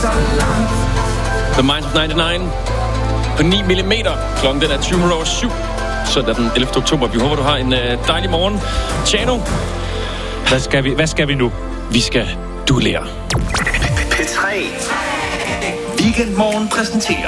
så langt. The Minds of 99 på 9 mm. Klokken den er 7:07. Søndag den 11. oktober. Vi håber, du har en dejlig morgen. Tjano. Hvad skal vi nu? Vi skal duellere. P3. Weekendmorgen præsenterer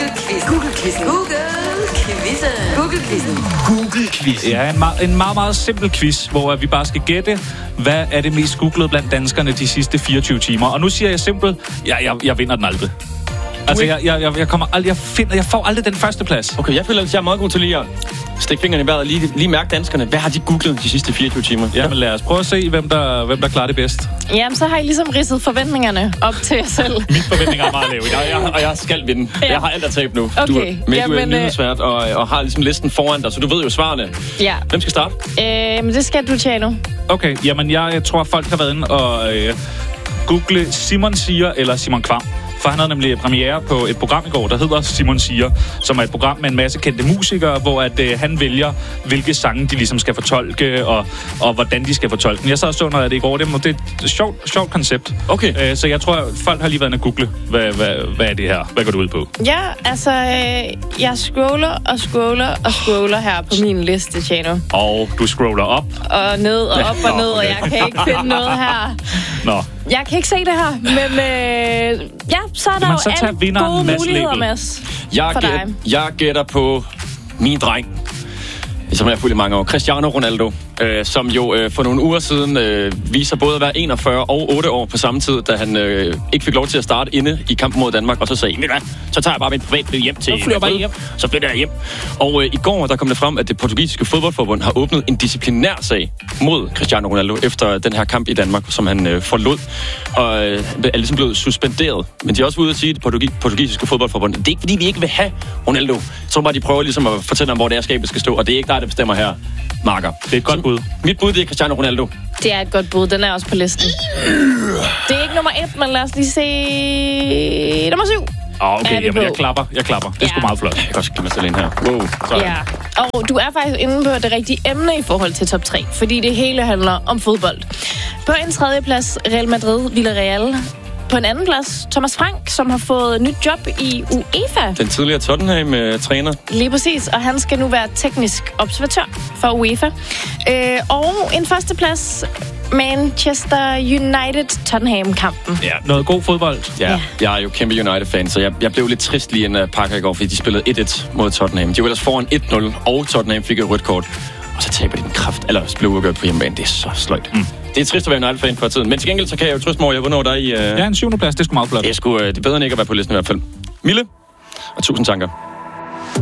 Google-quizzen. Ja, en meget, meget simpel quiz, hvor vi bare skal gætte, hvad er det mest googlede blandt danskerne de sidste 24 timer. Og nu siger jeg simpelt, jeg vinder den aldrig. Altså, jeg kommer aldrig, jeg får aldrig den første plads. Okay, jeg føler, at jeg er meget god til lige at stikke fingrene i vejret og lige mærke danskerne. Hvad har de googlet de sidste 24 timer? Ja, men lad os prøve at se, hvem der klarer det bedst. Jamen, så har I ligesom ridset forventningerne op til jer selv. Mine forventninger er meget lave. Og jeg skal vinde. Ja. Jeg har alt at tabe nu. Okay. Du er nyhedsvært og har ligesom listen foran dig, så du ved jo svarene. Ja. Hvem skal starte? Men det skal du, Tjano. Okay, jamen jeg tror, folk har været inde og google Simon Siger eller Simon Kvam. For han havde nemlig premiere på et program i går, der hedder Simon Siger, som er et program med en masse kendte musikere, hvor at han vælger, hvilke sange de ligesom skal fortolke, og hvordan de skal fortolke den. Jeg sad og så noget af det i går, det er et sjovt koncept. Okay. Så jeg tror, folk har lige været inde og google, hvad er det her? Hvad går du ud på? Ja, altså, jeg scroller her på min liste, Tjano. Og du scroller op. Og ned og op og ned, og jeg kan ikke finde noget her. Nå. Jeg kan ikke se det her, men så er der jo alle gode muligheder, Mads, for dig. Jeg gætter på min dreng, som jeg har fulgt i mange år, Cristiano Ronaldo, som jo for nogle uger siden viser både at være 41 og 8 år på samme tid, da han ikke fik lov til at starte inde i kampen mod Danmark, og så sagde, så tager jeg bare mit privatfly hjem til... Så flytter jeg hjem. Og i går, der kom det frem, at det portugisiske fodboldforbund har åbnet en disciplinær sag mod Cristiano Ronaldo efter den her kamp i Danmark, som han forlod, og er ligesom blevet suspenderet. Men de er også ude at sige, at det portugisiske fodboldforbund, det er ikke fordi, vi ikke vil have Ronaldo. Så bare de prøver ligesom at fortælle om, hvor det er skabet skal stå, og det er ikke dig, der bestemmer her, Marker. Det er et godt bud. Mit bud, det er Cristiano Ronaldo. Det er et godt bud. Den er også på listen. Det er ikke nummer 1, men lad os lige se... Nummer 7. Okay, jamen jeg klapper. Det er sgu meget flot. Jeg kan også give mig selv ind her. Wow. Ja. Og du er faktisk inde på det rigtige emne i forhold til top 3, fordi det hele handler om fodbold. På en tredje plads, Real Madrid, Villarreal. På en anden plads, Thomas Frank, som har fået nyt job i UEFA. Den tidligere Tottenham-træner. Lige præcis, og han skal nu være teknisk observatør for UEFA. Og en førsteplads, Manchester United-Tottenham-kampen. Ja, noget god fodbold. Ja. Jeg er jo kæmpe United-fan, så jeg blev lidt trist lige inden pakker i går, fordi de spillede 1-1 mod Tottenham. De var ellers foran 1-0, og Tottenham fik et rødt kort. Og så taber de den kraft, eller blev uafgjort på hjemmebane. Det er så sløjt. Det er trist at være United-fan for tiden. Men til gengæld, så kan jeg jo trøste mig over, jeg vundet over dig i... Ja, en 7. plads, det er sgu meget flot. Det er bedre end ikke at være på listen i hvert fald. Mille, og 1000 tanker.